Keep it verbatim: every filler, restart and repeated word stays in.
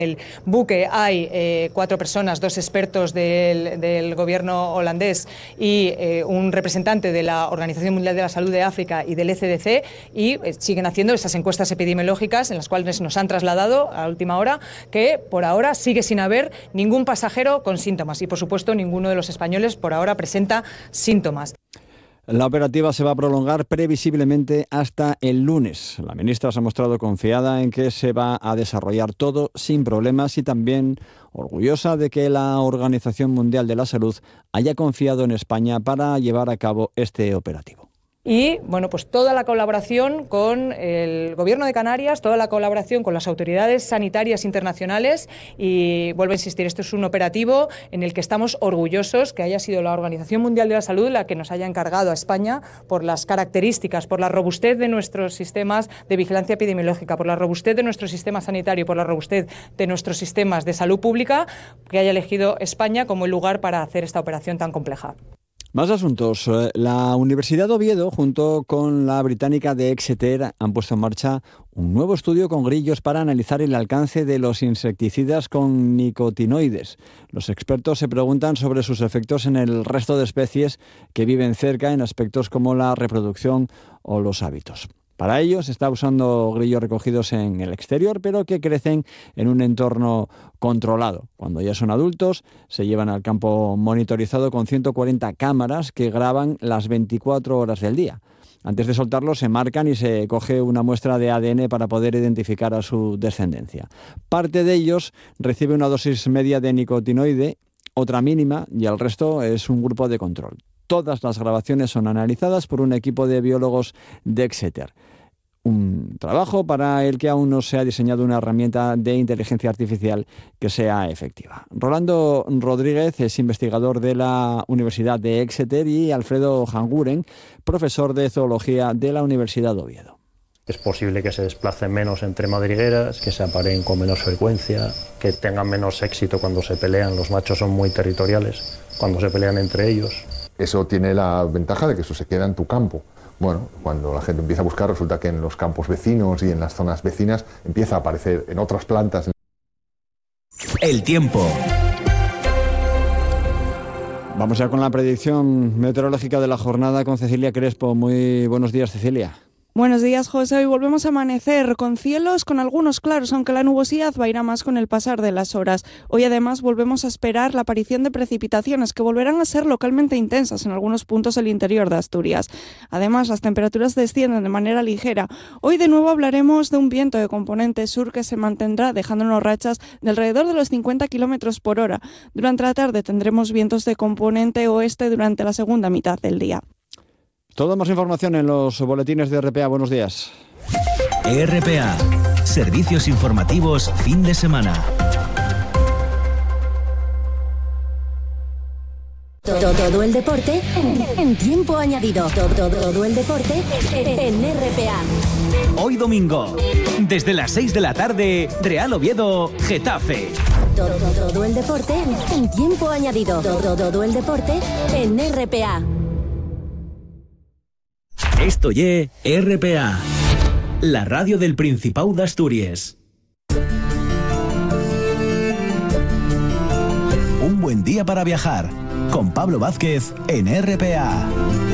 el buque hay eh, cuatro personas, dos expertos del, del gobierno holandés y eh, un representante de la Organización Mundial de la Salud de África y del E C D C, y eh, siguen haciendo esas encuestas epidemiológicas en las cuales nos han trasladado a última hora que por ahora sigue sin haber ningún pasajero con síntomas y por supuesto ninguno de los españoles por ahora presenta síntomas. La operativa se va a prolongar previsiblemente hasta el lunes. La ministra se ha mostrado confiada en que se va a desarrollar todo sin problemas y también orgullosa de que la Organización Mundial de la Salud haya confiado en España para llevar a cabo este operativo. Y bueno, pues toda la colaboración con el Gobierno de Canarias, toda la colaboración con las autoridades sanitarias internacionales, y vuelvo a insistir, esto es un operativo en el que estamos orgullosos que haya sido la Organización Mundial de la Salud la que nos haya encargado a España por las características, por la robustez de nuestros sistemas de vigilancia epidemiológica, por la robustez de nuestro sistema sanitario, por la robustez de nuestros sistemas de salud pública, que haya elegido España como el lugar para hacer esta operación tan compleja. Más asuntos. La Universidad de Oviedo, junto con la británica de Exeter, han puesto en marcha un nuevo estudio con grillos para analizar el alcance de los insecticidas con nicotinoides. Los expertos se preguntan sobre sus efectos en el resto de especies que viven cerca en aspectos como la reproducción o los hábitos. Para ello se está usando grillos recogidos en el exterior, pero que crecen en un entorno controlado. Cuando ya son adultos, se llevan al campo monitorizado con ciento cuarenta cámaras que graban las veinticuatro horas del día. Antes de soltarlos se marcan y se coge una muestra de A D N para poder identificar a su descendencia. Parte de ellos recibe una dosis media de nicotinoide, otra mínima, y el resto es un grupo de control. Todas las grabaciones son analizadas por un equipo de biólogos de Exeter. Un trabajo para el que aún no se ha diseñado una herramienta de inteligencia artificial que sea efectiva. Rolando Rodríguez es investigador de la Universidad de Exeter y Alfredo Hanguren, profesor de zoología de la Universidad de Oviedo. Es posible que se desplacen menos entre madrigueras, que se apareen con menos frecuencia, que tengan menos éxito cuando se pelean. Los machos son muy territoriales cuando se pelean entre ellos. Eso tiene la ventaja de que eso se queda en tu campo. Bueno, cuando la gente empieza a buscar, resulta que en los campos vecinos y en las zonas vecinas empieza a aparecer en otras plantas. El tiempo. Vamos ya con la predicción meteorológica de la jornada con Cecilia Crespo. Muy buenos días, Cecilia. Buenos días, José. Hoy volvemos a amanecer con cielos con algunos claros, aunque la nubosidad va a ir a más con el pasar de las horas. Hoy además volvemos a esperar la aparición de precipitaciones que volverán a ser localmente intensas en algunos puntos del interior de Asturias. Además, las temperaturas descienden de manera ligera. Hoy de nuevo hablaremos de un viento de componente sur que se mantendrá dejándonos rachas de alrededor de los cincuenta kilómetros por hora. Durante la tarde tendremos vientos de componente oeste durante la segunda mitad del día. Toda más información en los boletines de R P A. Buenos días. R P A, servicios informativos fin de semana. Todo, todo el deporte en, en tiempo añadido. Todo, todo, todo el deporte en, en R P A. Hoy domingo, desde las seis de la tarde, Real Oviedo, Getafe. Todo, todo, todo el deporte en, en tiempo añadido. Todo, todo el deporte en R P A. Esto ye R P A, la radio del Principado de Asturias. Un buen día para viajar, con Pablo Vázquez en R P A.